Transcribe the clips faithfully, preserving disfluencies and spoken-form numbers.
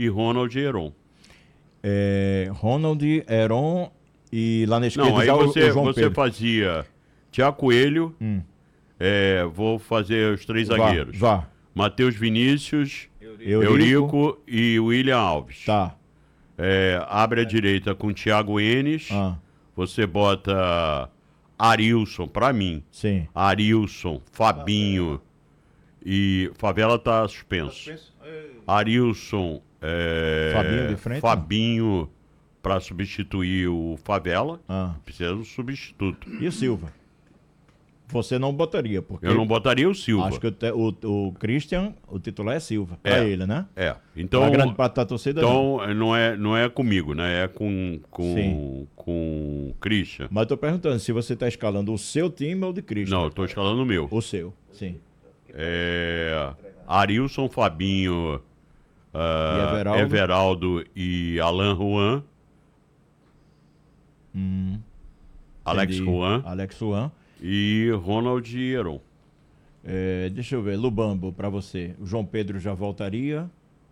e Ronald e Heron. É, Ronald, Heron e lá na esquerda Não, aí já você, o, o João você Pedro. fazia Thiago Coelho, Hum. é, vou fazer os três Vá, zagueiros. Vá. Matheus Vinícius, Eurico. Eurico e William Alves. Tá. É, abre a direita com Thiago Enes. Ah, Você bota Arilson, pra mim. sim. Arilson, Fabinho e... Favela tá suspenso. Arilson, é, Fabinho de frente? Fabinho pra substituir o Favela. Ah. Precisa de um substituto. E o Silva? Você não botaria, porque Eu não botaria o Silva. acho que o, te- o, o Christian, o titular é Silva, pra É. ele, né? É, Então, então... a grande parte da torcida não. Então, não é, não é comigo, né? É com, com, Sim. com o Christian. Mas eu tô perguntando se você tá escalando o seu time ou o de Christian. Não, eu tô escalando o meu. O seu, sim. É, Arilson, Fabinho, ah, E Everaldo? Everaldo e Alan Juan. Alex Entendi. Juan Alex Juan. e Ronald e Heron. É, deixa eu ver, Lubambo pra você. O João Pedro já voltaria.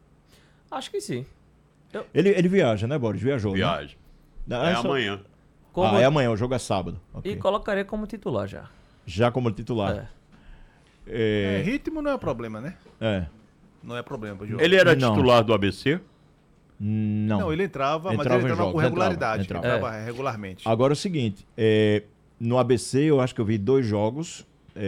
Acho que sim. Ele, ele viaja, né, Boris? Viajou, Viagem. né? É Ah, só- amanhã. Como- Ah, é amanhã, o jogo é sábado. Ok. E colocaria como titular já. Já como titular. É. É, É, ritmo não é problema, né? é. Não é problema pro jogo. Ele era Não. titular do A B C? Não. Não, ele entrava, mas Entrava ele em entrava com jogos, regularidade. entrava, Entrava, regularmente. Agora é o seguinte, é, no A B C eu acho que eu vi dois jogos,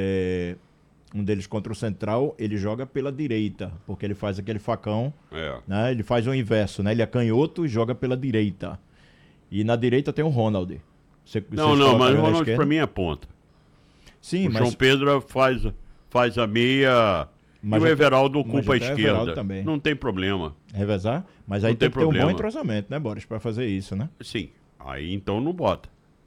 é, um deles contra o Central, ele joga pela direita, porque ele faz aquele facão, É. né? Ele faz o inverso, né? Ele é canhoto e joga pela direita. E na direita tem o Ronald. Você, Não, vocês não, mas colocariam o na Ronald esquerda? pra mim é ponta. Sim, O mas... João Pedro faz, faz a meia Mas e o já- Everaldo mas ocupa já a tem o esquerda. Everaldo também. Não tem problema. Revezar? Mas aí Não tem, tem que ter um bom problema. entrosamento, né, Boris, pra fazer isso, né? Sim. Aí então não bota.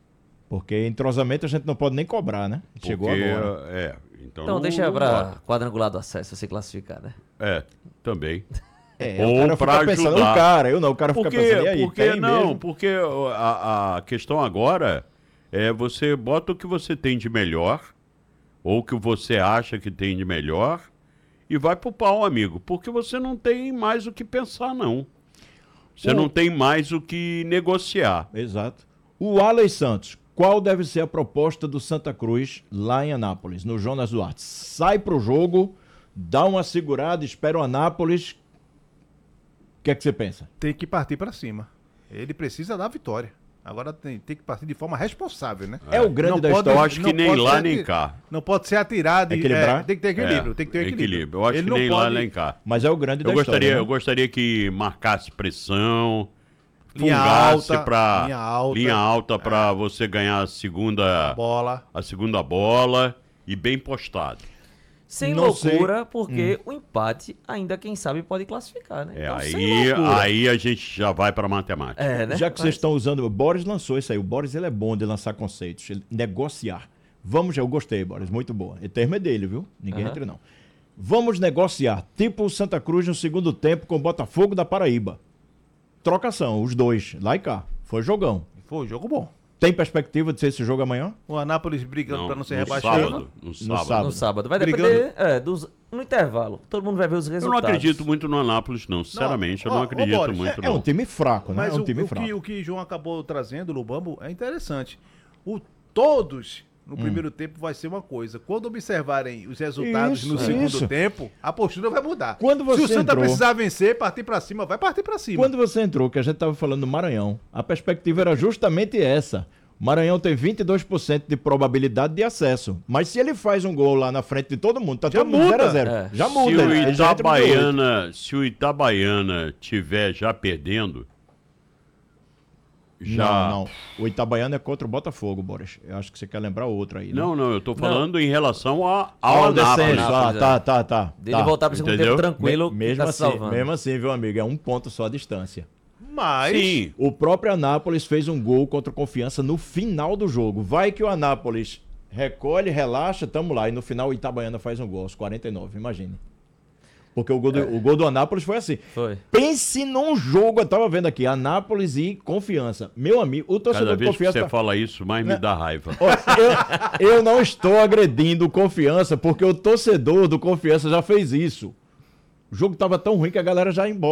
Porque entrosamento a gente não pode nem cobrar, né? Porque, Chegou agora. É, então, Então não, deixa não pra bota. quadrangular do acesso se classificar, né? É, também. É, Ou o cara pra fica pensando, ajudar. o cara, eu não, o cara fica Porque, pensando, e aí, porque tem não, mesmo? porque a, a questão agora é você bota o que você tem de melhor, ou o que você acha que tem de melhor, e vai pro pau, amigo. Porque você não tem mais o que pensar, não. Você O- não tem mais o que negociar. Exato. O Alex Santos, qual deve ser a proposta do Santa Cruz lá em Anápolis, no Jonas Duarte? Sai pro jogo, dá uma segurada, espera o Anápolis. O que é que você pensa? Tem que partir pra cima. Ele precisa da vitória. Agora tem, tem que partir de forma responsável, né? É, o grande Não da pode- história. Eu acho que não nem pode lá ser nem ati- cá. Não pode ser atirado. e- Equilibrar? é, tem que ter equilíbrio. É, tem que ter equilíbrio. Eu acho Ele que não nem lá pode- nem cá. Mas é o grande Eu da gostaria, história, eu né? gostaria que marcasse pressão, Linha fungasse alta, pra, linha alta. linha alta para você ganhar a segunda, Bola. a segunda bola e bem postado. Sem Não loucura, porque o empate ainda, quem sabe, pode classificar, né? É, Então, sem aí, loucura. aí a gente já vai para matemática. É, né? Já que vocês estão usando, o Boris lançou isso aí. O Boris ele é bom de lançar conceitos, ele- negociar. Vamos, eu gostei, Boris, muito boa. O termo é dele, viu? Ninguém Aham. entra não. Vamos negociar, tipo o Santa Cruz no segundo tempo com o Botafogo da Paraíba. Trocação, os dois, lá e cá. Foi jogão. Foi um jogo bom. Tem perspectiva de ser esse jogo amanhã? O Anápolis brigando pra não ser no rebaixado. sábado, no sábado. sábado. No sábado. Vai Brigando. depender é, dos, no intervalo. Todo mundo vai ver os Eu resultados. não acredito muito no Anápolis, não. Sinceramente, Não, eu não ó, ô, acredito Boris, muito, É um não. time fraco, né? Mas é um o, time o fraco. que, o que João acabou trazendo, o Lubambo, é interessante. O, todos no primeiro tempo vai ser uma coisa. Quando observarem os resultados Isso, no é segundo isso. tempo, a postura vai mudar. Quando você Se o Santa entrou- precisar vencer, partir pra cima, vai partir pra cima. Quando você entrou, que a gente estava falando do Maranhão, a perspectiva era justamente essa. O Maranhão tem vinte e dois por cento de probabilidade de acesso. Mas se ele faz um gol lá na frente de todo mundo, tá Já todo mundo muda. zero a zero. É. Já Se muda. o ele já entra no jogo. Itabaiana, se o Itabaiana tiver já perdendo, já... Não, não. O Itabaiana é contra o Botafogo, Boris. Eu acho que você quer lembrar outro aí. Né? Não, não, eu tô falando em relação a, ao Ao Anápolis. descenso. Ah, Anápolis, tá, é. tá, tá. Dele tá. voltar pro segundo Entendeu? tempo tranquilo, Me- mesmo, tá se assim, salvando. mesmo assim, viu, amigo? É um ponto só a distância. Mas Sim, O próprio Anápolis fez um gol contra o Confiança no final do jogo. Vai que o Anápolis recolhe, relaxa, tamo lá. E no final o Itabaiana faz um gol aos quarenta e nove, imagine. Porque o gol do, o gol do Anápolis foi assim. Foi. Pense num jogo, eu tava vendo aqui, Anápolis e Confiança. Meu amigo, o torcedor cada de vez que Confiança... você tá- fala isso, mais me dá raiva. Ó, eu, eu não estou agredindo o Confiança, porque o torcedor do Confiança já fez isso. O jogo tava tão ruim que a galera já ia embora.